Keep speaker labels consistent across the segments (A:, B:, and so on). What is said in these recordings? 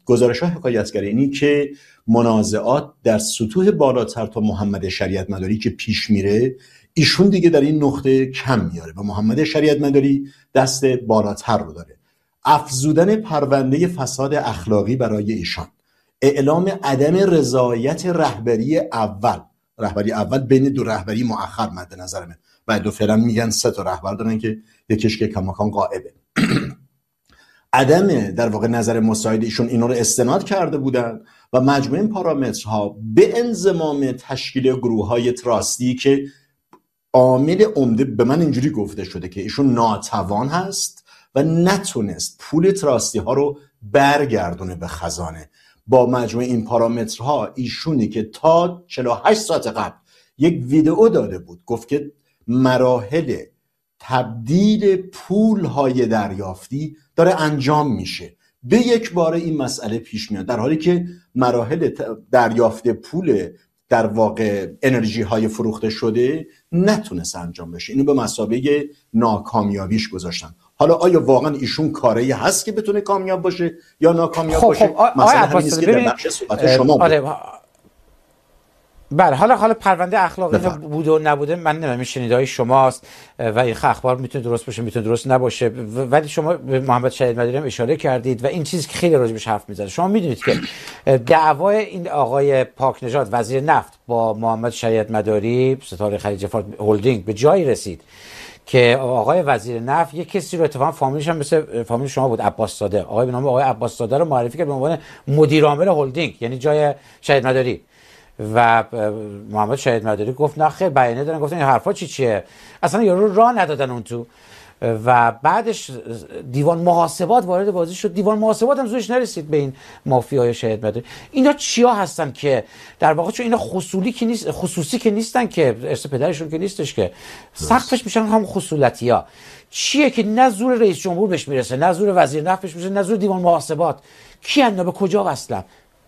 A: گزارش‌های حکایتگر اینی که منازعات در سطوح بالاتر تا محمد شریعت مداری که پیش میره، ایشون دیگه در این نقطه کم میاره و محمد شریعت مداری دست بالاتر رو داره. افزودن پرونده فساد اخلاقی برای ایشان، اعلام عدم رضایت رهبری اول بین دو رهبری مؤخر مد نظرمه. بعد دو فعلا میگن 3 تا رهبر دارن که یکیش که کماکان غائبه. عدم در واقع نظر مساعد ایشون اینا رو استناد کرده بودن و مجموعه این پارامترها به انضمام تشکیل گروه‌های تراستی که عامل عمده به من اینجوری گفته شده که ایشون ناتوان هست و نتونست پول تراستی ها رو برگردونه به خزانه. با مجموعه این پارامترها ایشونی که تا 48 ساعت قبل یک ویدئو داده بود گفت که مراحل تبدیل پول‌های دریافتی داره انجام میشه، به یک باره این مسئله پیش میاد، در حالی که مراحل دریافت پول در واقع انرژی های فروخته شده نتونست انجام بشه. اینو به مثابه ناکامیابیش گذاشتن. حالا آیا واقعا ایشون کاری هست که بتونه کامیاب باشه یا ناکامیاب باشه؟ مثلا همین است که در بخش صحبت شما بود.
B: بله، حالا پرونده اخلاقی بوده و نبوده من نمیدونم، شنیدهای شماست و این اخبار میتونه درست باشه میتونه درست نباشه، ولی شما به محمد شریعت مداری هم اشاره کردید و این چیزی که خیلی راجبش حرف میزنه. شما میدونید که دعوای این آقای پاک نژاد وزیر نفت با محمد شریعت مداری ستاره خلیج فارس هلدینگ به جایی رسید که آقای وزیر نفت یک کسی رو اتفاقا فامیلش هم مثل فامیل شما بود، عباس زاده، آقای به نام آقای عباس زاده رو معرفی کرد به عنوان مدیر عامل هلدینگ، یعنی جای شریعت مداری. و محمد شریعت مداری گفت نه خیر، بیانیه دارن، گفتن این حرفا چیه، اصلا یارو راه ندادن اون تو. و بعدش دیوان محاسبات وارد بازی شد، دیوان محاسبات هم زورش نرسید به این مافیای شریعت مداری. اینا چیا هستن که در واقع چون اینا خصوصی که نیستن که ارث پدرشون که نیستش که سقفش میشن هم خصولتی‌ها. چیه که نه زور رئیس جمهور بهش میرسه، نه زور وزیر نفت بهش میرسه، نه زور دیوان محاسبات. کی اندازه به کجا وصلن؟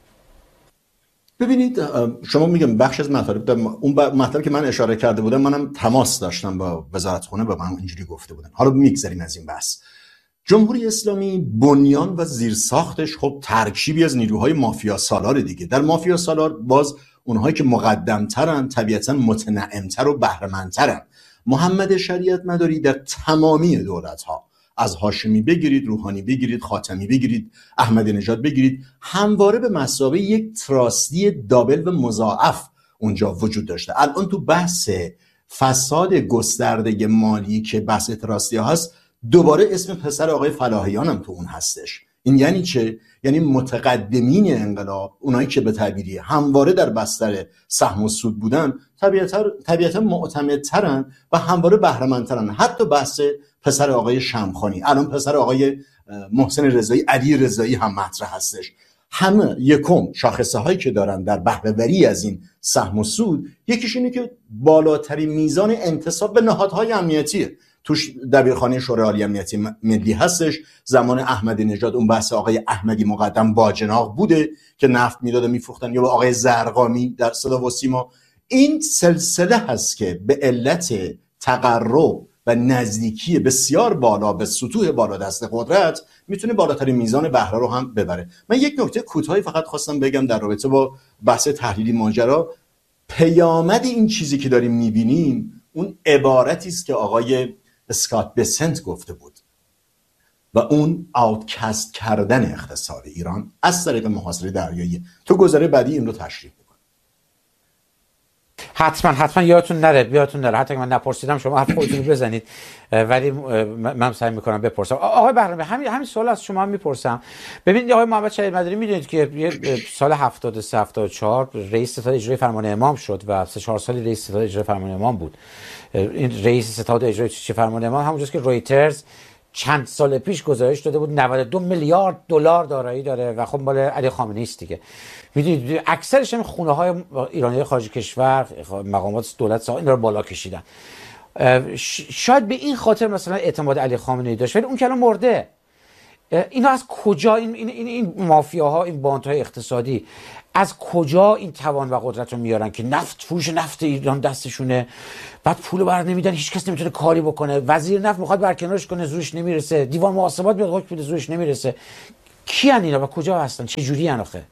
A: ببینید شما میگم بخش از مطالب اون مطلبی که من اشاره کرده بودم منم تماس داشتم با وزارتخونه و من اینجوری گفته بودن. حالا میگذریم از این بحث. جمهوری اسلامی بنیان و زیرساختش خب ترکیبی از نیروهای مافیا سالار دیگه. در مافیا سالار باز اونهایی که مقدمترن طبیعتا متنعمتر و بهره‌مندترن. محمد شریعت مداری در تمامی دولت‌ها از هاشمی بگیرید، روحانی بگیرید، خاتمی بگیرید، احمدی نژاد بگیرید، همواره به مثابه یک تراستی دابل و مضاعف اونجا وجود داشته. الان تو بحث فساد گسترده مالی که بحث تراستی هست، دوباره اسم پسر آقای فلاحیان هم تو اون هستش. این یعنی چه؟ یعنی متقدمین انقلاب، اونایی که به تعبیری همواره در بستر سهم و سود بودن، طبیعتا معتمدترن و همواره بهره‌مندترن. حتی بحث پسر آقای شمخانی، الان پسر آقای محسن رضایی، علی رضایی هم مطرح هستش. همه یکم شاخصه هایی که دارن در بهره‌وری از این سهم و سود، یکیش اینه که بالاترین میزان انتصاب به نهادهای امنیتیه. توش دبیرخانه شورای عالی امنیتی ملی هستش. زمان احمدی نژاد اون بحث آقای احمدی مقدم باجناق بوده که نفت میداده میفروختن، یا با آقای زرقامی در صدا و سیما. این سلسله هست که به علت تقرب و نزدیکی بسیار بالا به سطوح بالا دست قدرت میتونه بالاترین میزان بهره رو هم ببره. من یک نکته کوتاهی فقط خواستم بگم در رابطه با بحث تحلیلی ماجرا. پیامد این چیزی که داریم میبینیم اون عبارتی است که آقای اسکات بسنت گفته بود و اون آوتکست کردن اقتصاد ایران از طریق محاصره دریایی. تو گزاره بعدی این رو تشریح بکن.
B: حتما یادتون نره حتی که من نپرسیدم شما حرف خودتون رو بزنید، ولی من سعی میکنم بپرسم. آقای بهرام، همین سوال از شما میپرسم. ببینید آقای محمد شریعت مداری میدونید که سال 73 74 رئیس ستاد اجرایی فرمان امام شد و 3-4 سالی رئیس ستاد اجرایی فرمان امام بود. این رئیس ستاد اجرایی فرمان امام همونجاست که رویترز چند سال پیش گزارش داده بود 92 میلیارد دلار دارایی داره و خب مال علی خامنه‌ای است دیگه. میدونید اکثرش هم خونه‌های ایرانی خارج کشور، مقامات دولت اینا رو بالا کشیدن. شاید به این خاطر مثلا اعتماد علی خامنه‌ای داشت، ولی اون که الان مرده. اینا از کجا این مافیاها، این باندهای اقتصادی از کجا این توان و قدرت رو میارن که فروش نفت ایران دستشونه، بعد پولو بر نمیدن، هیچ کس نمیتونه کاری بکنه، وزیر نفت میخواد برکنارش کنه زورش نمیرسه، دیوان محاسبات میاد حکم بده زورش نمیرسه. کی ان اینا و کجا هستن، چه جوری ان آخه؟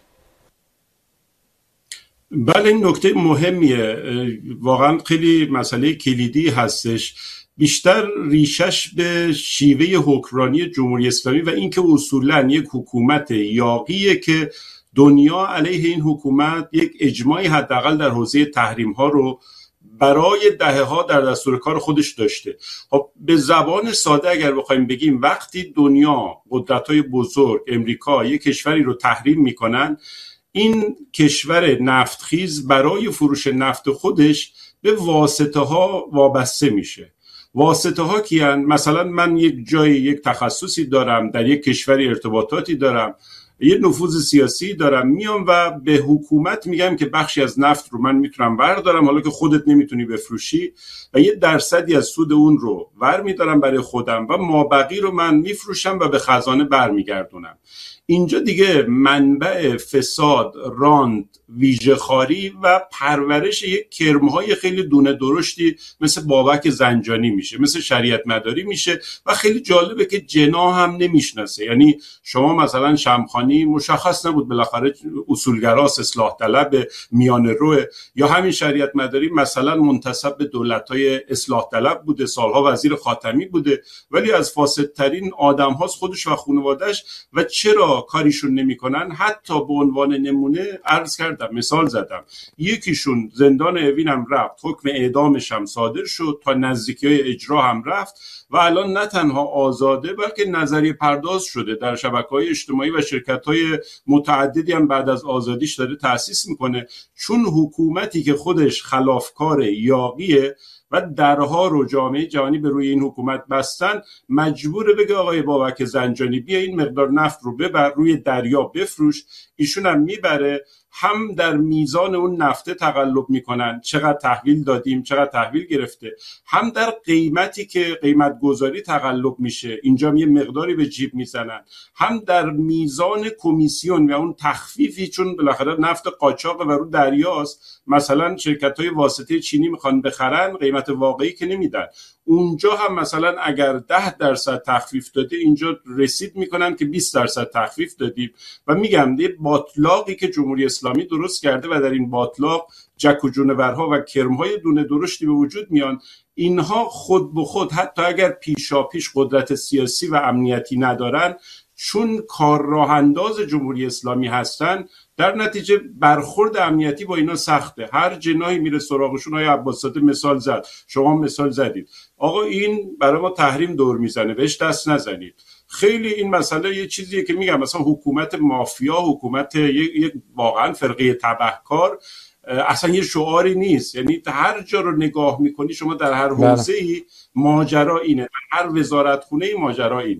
C: بله این نکته مهمیه، واقعا خیلی مسئله کلیدی هستش. بیشتر ریشش به شیوه حکمرانی جمهوری اسلامی و اینکه اصولا یک حکومت یاغیه که دنیا علیه این حکومت یک اجماعی حداقل در حوزه تحریم ها رو برای دهه‌ها در دستور کار خودش داشته. خب به زبان ساده اگر بخوایم بگیم، وقتی دنیا قدرت‌های بزرگ امریکا یک کشوری رو تحریم میکنن، این کشور نفتخیز برای فروش نفت خودش به واسطه ها وابسته میشه. واسطه ها کیان؟ مثلا من یک جایی یک تخصصی دارم، در یک کشوری ارتباطاتی دارم، یه نفوذ سیاسی دارم، میام و به حکومت میگم که بخشی از نفت رو من میتونم بردارم، حالا که خودت نمیتونی بفروشی، و یه درصدی از سود اون رو ور میدارم برای خودم و مابقی رو من میفروشم و به خزانه برمیگردونم. اینجا دیگه منبع فساد، راند، ویژه‌خواری و پرورش یک کرم‌های خیلی دونه درشتی مثل بابک زنجانی میشه، مثل شریعت مداری میشه. و خیلی جالبه که جناح هم نمیشناسه. یعنی شما مثلا شمخانی مشخص نبود، بالاخره اصولگراست، اصلاح طلب، میانه رو، یا همین شریعت مداری مثلا منتسب به دولت‌های اصلاح طلب بوده، سالها وزیر خاتمی بوده، ولی از فاسدترین آدم هاست خودش و خانواده‌اش. و چرا کاریشون نمیکنن؟ حتی به عنوان نمونه عرض کردم، مثال زدم، یکیشون زندان اوین هم رفت، حکم اعدامش هم صادر شد، تا نزدیکی اجرا هم رفت و الان نه تنها آزاده بلکه نظریه پرداز شده، در شبکه‌های اجتماعی و شرکت‌های متعددی هم بعد از آزادیش داره تأسیس میکنه، چون حکومتی که خودش خلافکار یاغیه و درها رو جامعه جهانی به روی این حکومت بستن، مجبوره بگه آقای بابک زنجانی بیا این مقدار نفت رو ببر روی دریا بفروش. ایشون هم میبره، هم در میزان اون نفته تقلب میکنن، چقدر تحویل دادیم، چقدر تحویل گرفته، هم در قیمتی که قیمت گذاری تقلب میشه، اینجا یه مقداری به جیب میزنن، هم در میزان کمیسیون و اون تخفیفی، چون بالاخره نفت قاچاق و رو دریاست، مثلا شرکت‌های واسطه چینی میخوان بخرن، قیمت واقعی که نمیدن، اونجا هم مثلا اگر 10% تخفیف داده، اینجا رسید میکنن که 20% تخفیف دادیم. و میگم یه باطلاقی که جمهوری اسلامی درست کرده و در این باطلاق جک و جونورها و کرمهای دونه درشتی به وجود میان. اینها خود به خود حتی اگر پیشاپیش قدرت سیاسی و امنیتی ندارن، چون کار راه انداز جمهوری اسلامی هستن، در نتیجه برخورد امنیتی با اینا سخته. هر جناحی میره سراغشون. آقای عباس‌زاده مثال زد، شما مثال زدید، آقا این برای ما تحریم دور میزنه، بهش دست نزنید. خیلی این مسئله یه چیزیه که میگم مثلا حکومت مافیا، حکومت یک واقعا فرقه تبهکار، اصلا یه شعاری نیست. یعنی هر جا رو نگاه میکنی شما، در هر حوزه‌ای ماجرا اینه، در هر وزارتخونه‌ای ماجرا اینه.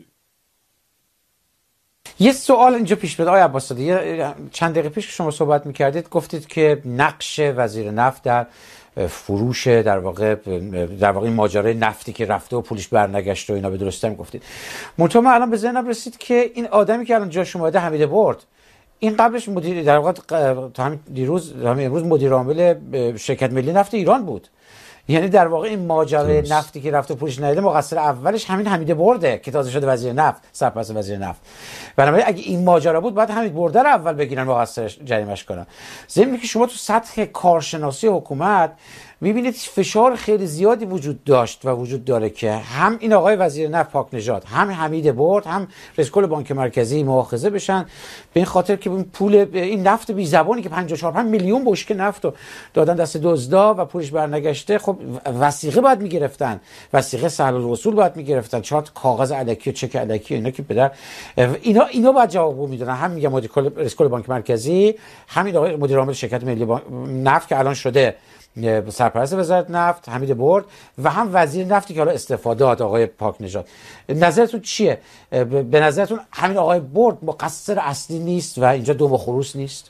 B: یه سوال اینجا پیش بیاد آقای عباس‌زاده، چند دقیقه پیش که شما صحبت میکردید گفتید که نقش وزیر نفت در فروش در واقع این ماجرای نفتی که رفته و پولش برنگشته و اینا به درستی هم گفتید. منتها من الان به ذهنم رسید که این آدمی که الان جاش اومده حمید برد، این قبلش مدیر در واقع تا همین امروز مدیر عامل شرکت ملی نفت ایران بود. یعنی در واقع این ماجرای نفتی که رفته پولش نیده، مقصر اولش همین حمید برده که تازه شده وزیر نفت، سرپرست وزیر نفت. بنابراین اگه این ماجرا بود باید حمید برده رو اول بگیرن، مقصرش جریمش کنن. ضمن که شما تو سطح کارشناسی حکومت میبینید فشار خیلی زیادی وجود داشت و وجود داره که هم این آقای وزیر نفت پاک نژاد، هم حمید برد، هم رئیس کل بانک مرکزی مؤاخذه بشن به این خاطر که این پول این نفت بی زبانی که 54 میلیون بشکه نفت رو دادن دست دزدا و پولش برنگشته. خب وثیقه باید میگرفتن، وثیقه سهل الوصول باید میگرفتن، 4 کاغذ الکی و چک الکی اینا که پدر اینا باید جواب میدادن. هم میگم رئیس کل بانک مرکزی، همین آقای مدیر عامل شرکت ملی نفت که الان شده سرپرست وزارت نفت حمید برد، و هم وزیر نفتی که حالا استعفا داد آقای پاک نژاد. نظرتون چیه؟ به نظرتون همین آقای برد مقصر اصلی نیست و اینجا دو و خروس نیست؟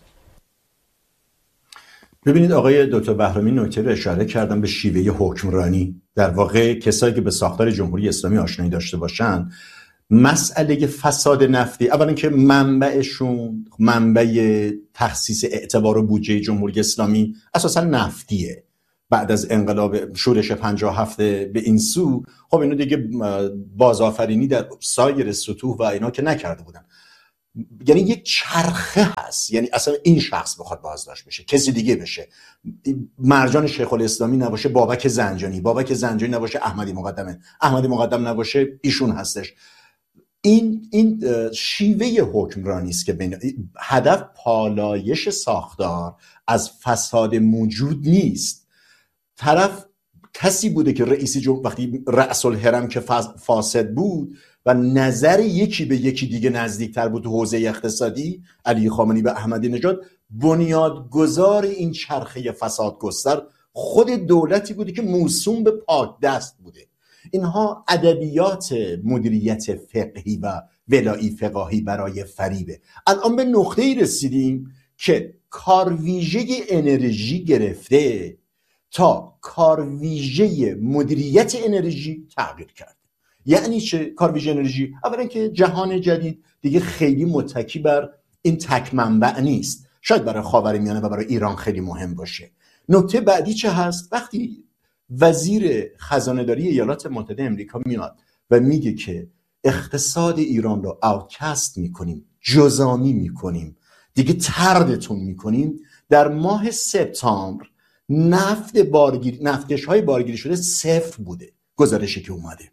A: ببینید آقای دکتر بهرامی نکته رو اشاره کردن به شیوه حکمرانی. در واقع کسایی که به ساختار جمهوری اسلامی آشنایی داشته باشن، مسئله فساد نفتی اولا که منبعشون منبع تخصیص اعتبار و بودجه جمهوری اسلامی اساسا نفتیه. بعد از انقلاب شورش 57 به این سو، خب اینو دیگه بازآفرینی در سایر سطوح و اینا که نکرده بودن. یعنی یک چرخه هست، یعنی اصلا این شخص بخواد بازداشت بشه کسی دیگه بشه، مرجان شیخ الاسلامی نباشه بابک زنجانی نباشه احمدی مقدم نباشه ایشون هستش. این شیوه حکمرانی است که بین هدف پالایش ساختار از فساد موجود نیست. طرف کسی بوده که رئیس جمهور وقتی رأس الهرم که فاسد بود و نظر یکی به یکی دیگه نزدیکتر بود تو حوزه اقتصادی، علی خامنه‌ای و احمدی نژاد، بنیادگذار این چرخه فساد گستر خود دولتی بوده که موسوم به پاک دست بوده. اینها ادبیات مدیریت فقهی و ولایی فقاهی برای فریبه. الان به نقطه‌ای رسیدیم که کارویژه انرژی گرفته تا کارویژه مدیریت انرژی تغییر کرد. یعنی چه کارویژه انرژی؟ اولا که جهان جدید دیگه خیلی متکی بر این تک منبع نیست. شاید برای خاورمیانه و برای ایران خیلی مهم باشه. نکته بعدی چه هست؟ وقتی وزیر خزانه‌داری ایالات متحده آمریکا میاد و میگه که اقتصاد ایران رو آوتکست میکنیم، جزامی میکنیم، دیگه طردتون میکنیم، در ماه سپتامبر نفتکش‌های بارگیری شده 0 بوده گزارشی که اومده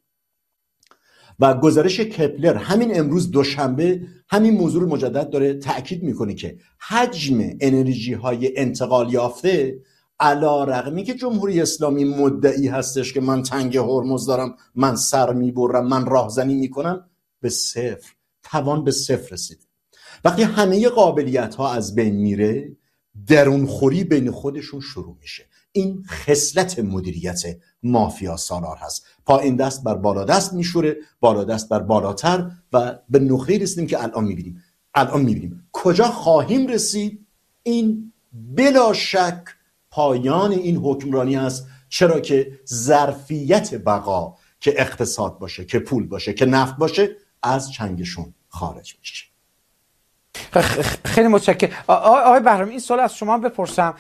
A: و گزارش کپلر همین امروز دوشنبه همین موضوع رو مجدد داره تأکید میکنه که حجم انرژی های انتقال یافته علی‌رغمی که جمهوری اسلامی مدعی هستش که من تنگ هرمز دارم، من سر میبرم، من راهزنی میکنم، به 0 توان به 0 رسید. وقتی همه قابلیت ها از بین میره، درون خوری بین خودشون شروع میشه. این خصلت مدیریت مافیا سالار هست. پایین دست بر بالا دست میشوره، بالا دست بر بالاتر و به نقطه‌ای رسیدیم که الان میبینیم کجا خواهیم رسید. این بلا شک پایان این حکمرانی است، چرا که ظرفیت بقا که اقتصاد باشه، که پول باشه، که نفت باشه، از چنگشون خارج میشه.
B: خیلی متشکرم. آقای بهرامی، این سوال از شما بپرسم،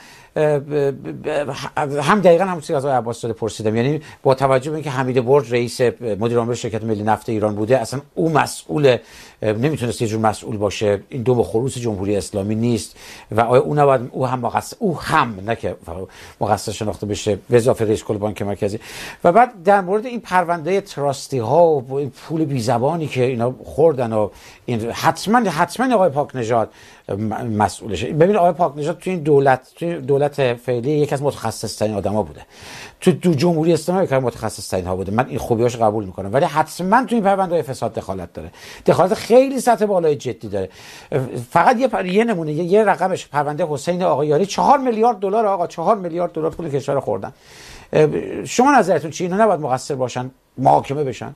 B: هم دقیقاً همون چیزی از آقای عباس زاده پرسیدم، یعنی با توجه به اینکه حمید برج رئیس مدیر عامل شرکت ملی نفت ایران بوده، اصلا او مسئول نمیتونست یه جور مسئول باشه، این دو خروس جمهوری اسلامی نیست و او هم نه که مقصر شناخته بشه به اضافه رئیس کل بانک مرکزی. و بعد در مورد این پرونده تراستی ها و این پول بی زبانی که اینا خوردن و این حتما آقای پاکنژاد مسئولشه. ببین آقای پاکنژاد تو این دولت فعلی یکی از متخصص ترین آدما بوده، تو جمهوری اسلامی یکی از متخصص ترین ها بوده، من این خوبیاشو قبول میکنم، ولی حتما تو این پرونده فساد دخالت داره، دخالت خیلی سطح بالای جدی داره. فقط یه نمونه، یه رقمش پرونده حسین آقایاری 4 میلیارد دلار، آقا 4 میلیارد دلار پول کشور خوردن. شما نظرتون چیه؟ اینا نباید مقصر باشن، محاکمه بشن؟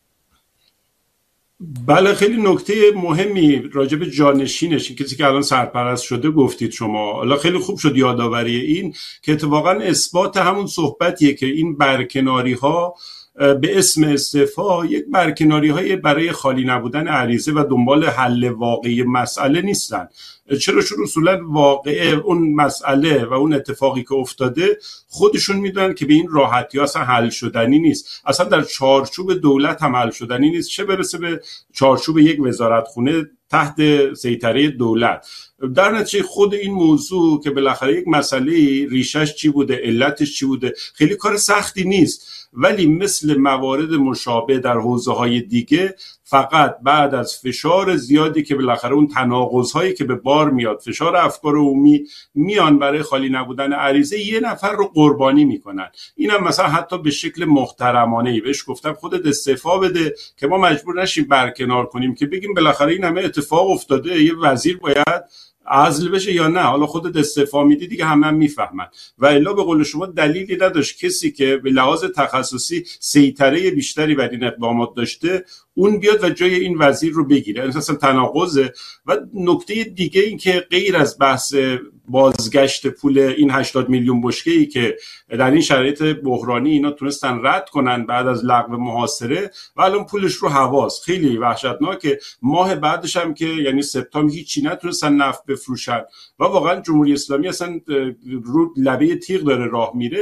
C: بله، خیلی نکته مهمی راجع به جانشینش، کسی که الان سرپرست شده گفتید شما. حالا خیلی خوب شد یادآوری این که اتفاقا اثبات همون صحبتیه که این برکناری ها به اسم استعفا یک برکناری های برای خالی نبودن عریضه و دنبال حل واقعی مسئله نیستن. چرا؟ چون اصولا واقعه اون مسئله و اون اتفاقی که افتاده خودشون میدونن که به این راحتی ها اصلا حل شدنی نیست، اصلا در چارچوب دولت هم حل شدنی نیست، چه برسه به چارچوب یک وزارتخونه تحت سیطره دولت. در نتیجه خود این موضوع که بالاخره یک مسئله ریشش چی بوده، علتش چی بوده، خیلی کار سختی نیست، ولی مثل موارد مشابه در حوزه‌های دیگه فقط بعد از فشار زیادی که بالاخره اون تناقض‌هایی که به بار میاد، فشار افکار عمومی میان برای خالی نبودن عریضه، یه نفر رو قربانی میکنن. اینم مثلا حتی به شکل محترمانه‌ای بهش گفتم خودت استعفا بده که ما مجبور نشیم برکنار کنیم، که بگیم بالاخره این همه اتفاق افتاده، یه وزیر باید عزل بشه یا نه، حالا خودت استعفا میدی دیگه همه میفهمن. و الا به قول شما دلیلی نداشت کسی که به لحاظ تخصصی سیطره بیشتری بر این اقدامات داشته اون بیاد و جای این وزیر رو بگیره. این اصلا تناقضه. و نکته دیگه این که غیر از بحث بازگشت پول این 80 میلیون بشکه‌ای که در این شرایط بحرانی اینا تونستن رد کنن بعد از لغو محاصره و الان پولش رو حواس، خیلی وحشتناکه. ماه بعدش هم که یعنی سپتامبر هیچی نتونستن نفت بفروشن و واقعا جمهوری اسلامی اصلا رو لبه تیغ داره راه میره.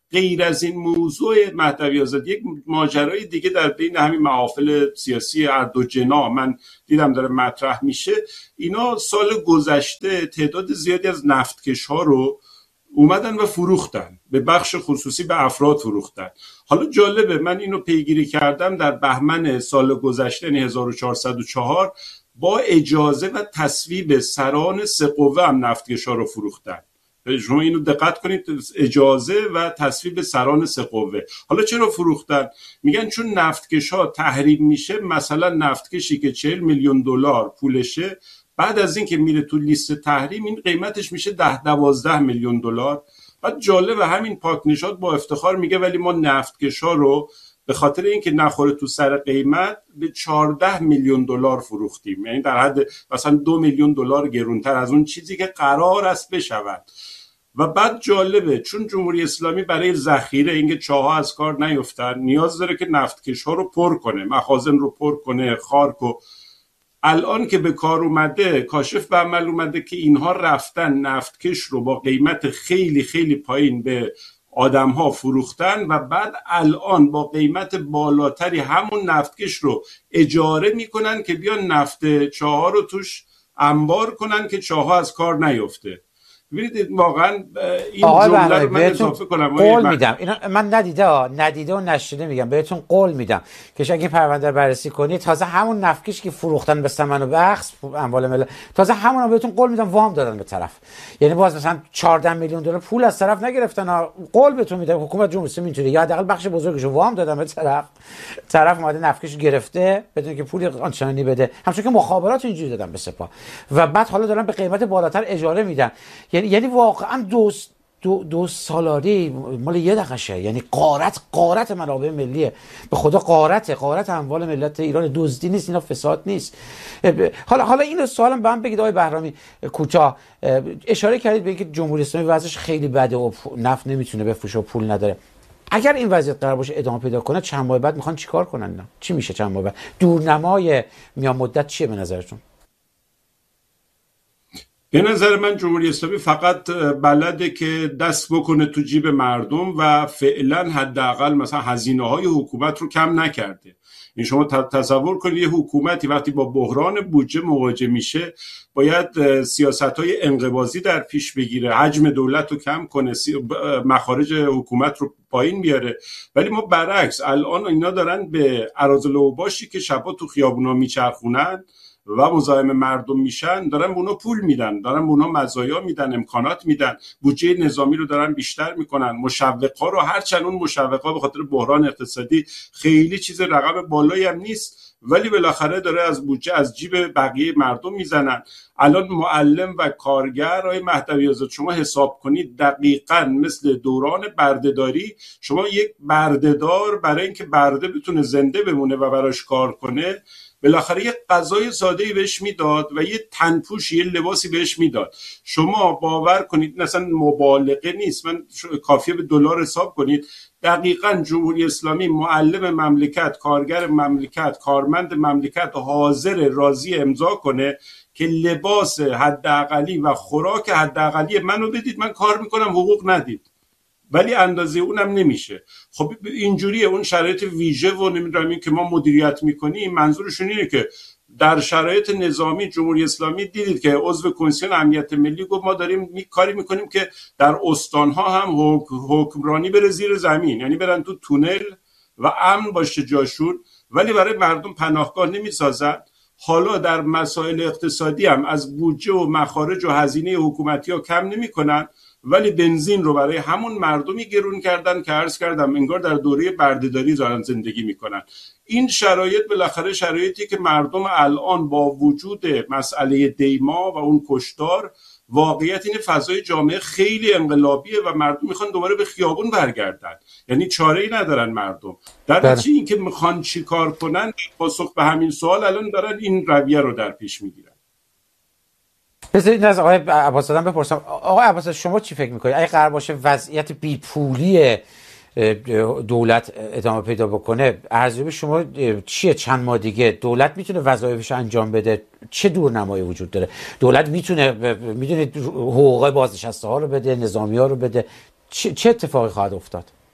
C: غیر از این موضوع مهدوی آزادی یک ماجرای دیگه در بین همین محافل سیاسی هر دو جناح من دیدم داره مطرح میشه. اینا سال گذشته تعداد زیادی از نفتکش‌ها رو اومدن و فروختن، به بخش خصوصی به افراد فروختن. حالا جالبه، من اینو پیگیری کردم، در بهمن سال گذشته یعنی 1404 با اجازه و تصویب سران سه قوه هم نفتکش‌ها رو فروختن. شما اینو دقت کنید، اجازه و تصویب سران سه قوه. حالا چرا فروختن؟ میگن چون نفتکش‌ها تحریم میشه، مثلا نفتکشی که 40 میلیون دلار پولشه، بعد از این که میره تو لیست تحریم این قیمتش میشه 10-12 میلیون دلار. بعد جالبه همین پاکنژاد با افتخار میگه ولی ما نفتکش‌ها رو به خاطر اینکه نخوره تو سر قیمت به 14 میلیون دلار فروختیم، یعنی در حد مثلا 2 میلیون دلار گرونتر از اون چیزی که قرار است بشود. و بعد جالبه چون جمهوری اسلامی برای ذخیره اینکه چاها از کار نیفتن نیاز داره که نفتکش‌ها رو پر کنه، مخازن رو پر کنه، خارک. و الان که به کار اومده، کاشف به عمل اومده که اینها رفتن نفتکش رو با قیمت خیلی خیلی پایین به آدم ها فروختن و بعد الان با قیمت بالاتری همون نفتکش رو اجاره میکنن که بیان نفت چاها رو توش انبار کنن که چاها از کار نیفته. ببینید واقعا این جمله رو من اضافه کنم،
B: قول میدم، اینا من ندیده و نشیده میگم، بهتون قول میدم که اگه پرونده رو بررسی کنید تازه همون نفتکش که فروختن به ثمن و بخس اموال ملت، تازه همون رو بهتون قول میدم وام دادن به طرف، یعنی باز مثلا 14 میلیون دلار پول از طرف نگرفتن، قول بهتون میدم حکومت جمهوری اسلامی اینطوری، یا حداقل بخش بزرگش رو وام دادن به طرف اومده نفتکش گرفته بدون که پولی آنچنانی بده، همچون که مخابرات اینجوری دادن به سپاه و بعد حالا دارن به قیمت بالاتر اجاره میدن. یعنی واقعا دو سالاری مال یه دقیقه، یعنی غارت منابع ملیه، به خدا غارت اموال ملت ایران، دزدی نیست، اینا فساد نیست. حالا این سوالم به من بگید آقای بهرامی کوتاه، اشاره کردید به اینکه جمهوری اسلامی وضعش خیلی بده و نفت نمیتونه بفروشه و پول نداره. اگر این وضعیت قرار باشه ادامه پیدا کنه، چند ماه بعد میخوان چیکار کنن؟ نه چی میشه چند ماه بعد؟ دورنمای میان مدت چیه به نظرتون؟
C: به نظر من جمهوری اسلامی فقط بلده که دست بکنه تو جیب مردم و فعلا حداقل مثلا هزینه‌های حکومت رو کم نکرده. این شما تصور کنید یه حکومتی وقتی با بحران بودجه مواجه میشه باید سیاست‌های انقباضی در پیش بگیره، حجم دولت رو کم کنه، مخارج حکومت رو پایین بیاره. ولی ما برعکس الان اینا دارن به اراذل اوباشی که شبا تو خیابونا میچرخونن و مزاحم مردم میشن دارن به اونا پول میدن، دارن به اونا مزایا میدن، امکانات میدن، بودجه نظامی رو دارن بیشتر میکنن، مشوقا رو، هرچند اون مشوقا به خاطر بحران اقتصادی خیلی چیز رقم بالایی هم نیست ولی بالاخره داره از بودجه از جیب بقیه مردم میزنن. الان معلم و کارگر آقای مهدوی آزاد شما حساب کنید دقیقاً مثل دوران بردهداری، شما یک بردهدار برای اینکه برده بتونه زنده بمونه و براش کار کنه بالاخره یه غذای ساده‌ای بهش میداد و یه تنپوش، یه لباسی بهش میداد. شما باور کنید مثلا مبالغه نیست، من کافیه به دلار حساب کنید، دقیقاً جمهوری اسلامی معلم مملکت، کارگر مملکت، کارمند مملکت حاضر راضی امضا کنه که لباس حداقلی و خوراک حداقلی منو بدید، من کار میکنم، حقوق ندید. ولی اندازه اونم نمیشه. خب اینجوریه، اون شرایط ویژه و نمیدونم این که ما مدیریت میکنیم، منظورشون اینه که در شرایط نظامی جمهوری اسلامی دیدید که عضو کمیسیون امنیت ملی گفت ما داریم کاری میکنیم که در استانها هم حکمرانی بره زیر زمین، یعنی برن تو تونل و امن باشه جاشون، ولی برای مردم پناهگاه نمیسازن. حالا در مسائل اقتصادی هم از بودجه و مخارج و هزینه حکومتی ها کم نمیکنن، ولی بنزین رو برای همون مردمی گرون کردن که عرض کردم انگار در دوره بردهداری دارن زندگی میکنن. این شرایط بالاخره شرایطی که مردم الان با وجود مسئله دیما و اون کشتار، واقعیت این فضای جامعه خیلی انقلابیه و مردم میخوان دوباره به خیابون برگردن، یعنی چاره‌ای ندارن مردم. در نتیجه این که میخوان چی کار کنن، پاسخ به همین سوال الان دارن این رویه رو در پیش میگیرن.
B: بذارید از آقای عباس زاده بپرسم. آقای عباس شما چی فکر میکنید؟ اگه قرار باشه وضعیت بیپولی دولت ادامه پیدا بکنه، ارزیابی شما چیه؟ چند ماه دیگه دولت میتونه وظایفش انجام بده؟ چه دورنمایی وجود داره؟ دولت میتونه حقوق بازنشسته ها رو بده، نظامی ها رو بده؟ چه اتفاقی خواهد افتاد؟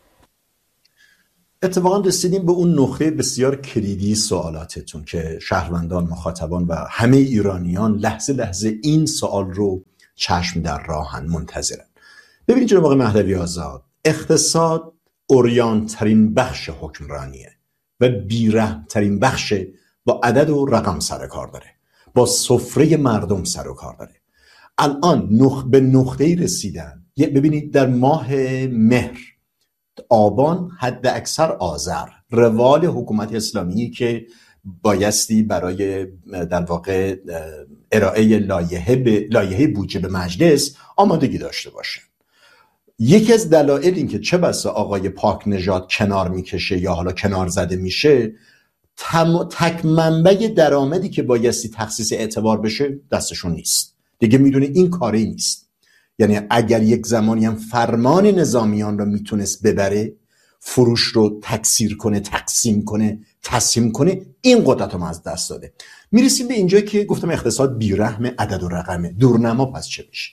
A: اتفاقا رسیدیم به اون نقطه بسیار کلیدی سوالاتتون که شهروندان، مخاطبان و همه ایرانیان لحظه لحظه این سوال رو چشم در راهن، منتظرن. ببینید جناب آقای مهدوی آزاد، اقتصاد عریان ترین بخش حکمرانیه و بیرحم ترین بخش، با عدد و رقم سر کار داره، با سفره مردم سر و کار داره. الان به نقطه‌ای رسیدن، ببینید در ماه مهر، آبان، حد اکثر آذر، روال حکومت اسلامی که بایستی برای در واقع ارائه لایحه بودجه به مجلس آمادگی داشته باشه. یکی از دلایل این که چه بسا آقای پاک نژاد کنار میکشه یا حالا کنار زده میشه، تک منبع درآمدی که بایستی تخصیص اعتبار بشه دستشون نیست دیگه. میدونه این کاری نیست. یعنی اگر یک زمانی هم فرمان نظامیان رو میتونست ببره، فروش رو تکثیر کنه، تقسیم کنه، تصمیم کنه، این قدرت رو از دست داده. میرسیم به اینجا که گفتم اقتصاد بیرحم، عدد و رقمه، دورنما. پس چه میشه؟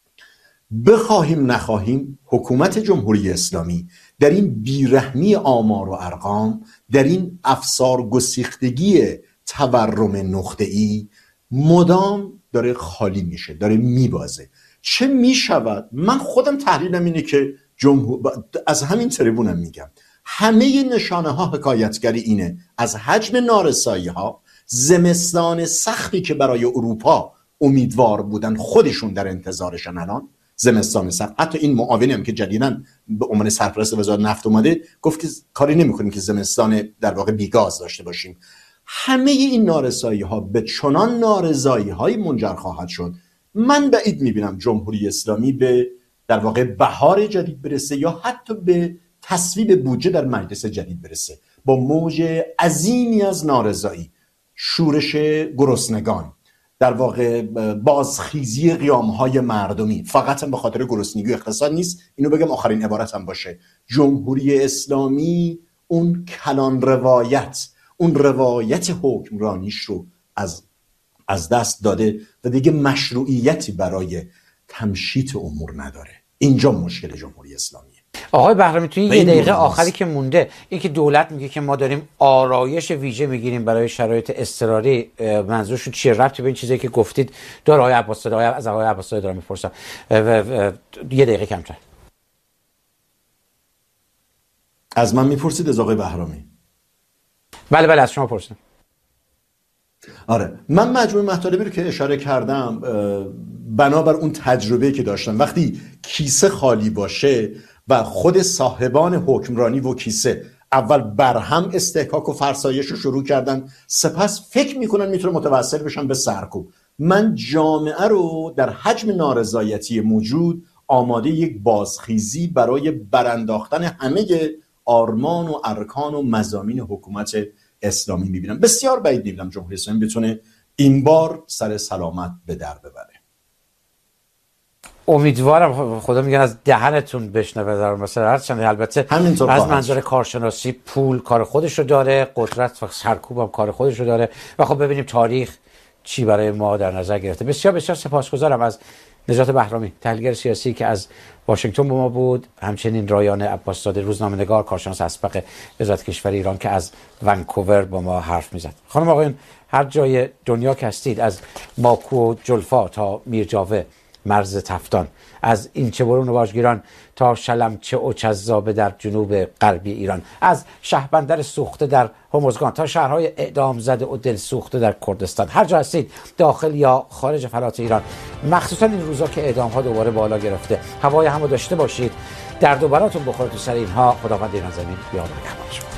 A: بخواهیم نخواهیم حکومت جمهوری اسلامی در این بیرحمی آمار و ارقام، در این افسار گسیختگی تورم نقطه‌ای مدام داره خالی میشه، داره میبازه. چه میشود؟ من خودم تحلیلم اینه که از همین تریبونم میگم همه نشانه ها حکایتگری اینه از حجم نارسایی ها، زمستان سختی که برای اروپا امیدوار بودن، خودشون در انتظارشن الان زمستان سخت. حتی این معاونی هم که جدیداً به عنوان سرپرست وزارت نفت اومده گفت که کاری نمی‌کنیم که زمستان در واقع بیگاز داشته باشیم. همه این نارسایی ها به چنان نارضایی های منجر خواهد شد، من بعید میبینم جمهوری اسلامی به در واقع بهار جدید برسه یا حتی به تصویب بودجه در مجلس جدید برسه. با موج عظیمی از نارضایی، شورش گرسنگان، در واقع بازخیزی قیامهای مردمی، فقط هم به خاطر گرسنگی و اقتصاد نیست. اینو بگم آخرین عبارت هم باشه، جمهوری اسلامی اون کلان روایت، اون روایت حکمرانیش رو از دست داده و دیگه مشروعیتی برای تمشیط امور نداره. اینجا مشکل جمهوری اسلامیه.
B: آقای بهرامی، توی یه دقیقه آخری که مونده، این که دولت میگه که ما داریم آرایش ویژه میگیریم برای شرایط اضطراری، منظورشون چیه؟ ربطی به این چیزایی که گفتید داره آقای عباس‌زاده؟ از آقای عباس‌زاده دارم میپرسم. یه دقیقه کمتر.
A: از من میپرسید از آقای بهرامی؟
B: بله از شما پرسیدم.
A: آره، من مجموع مطالبی رو که اشاره کردم بنابر اون تجربه که داشتم، وقتی کیسه خالی باشه و خود صاحبان حکمرانی و کیسه اول برهم استحقاق و فرسایش رو شروع کردن، سپس فکر میکنن میتونه متوسل بشن به سرکوب. من جامعه رو در حجم نارضایتی موجود آماده یک بازخیزی برای برانداختن همه آرمان و ارکان و مضامین حکومت اسلامی میبینم. بسیار بعید میبینم جمهوری اسلامی بتونه این بار سر سلامت به در ببره.
B: امیدوارم. خدا میگن از دهنتون بشنوه در مثلا هرچند البته از منظر کارشناسی پول کار خودش رو داره، قدرت و سرکوب هم کار خودش رو داره و خب ببینیم تاریخ چی برای ما در نظر گرفته. بسیار سپاسگزارم از نجات بهرامی، تحلیلگر سیاسی که از واشنگتن با ما بود، همچنین رایان عباس‌زاده، روزنامه‌نگار، کارشناس اسبق وزارت کشور ایران که از ونکوور با ما حرف میزد. خانم آقایان، هر جای دنیا که هستید، از ماکو و جلفا تا میرجاوه، مرز تفتان، از اینچه‌برون و واژگیران تا شلمچه و چذابه در جنوب غربی ایران، از شهربندر سوخته در هرمزگان تا شهرهای اعدام زده و دل سوخته در کردستان، هر جا هستید داخل یا خارج فلات ایران، مخصوصا این روزا که اعدام ها دوباره بالا گرفته، هوای همو داشته باشید، درد و براتون بخوره تو سر اینها. خداوند ایران زمین بیاد و نگهدارش.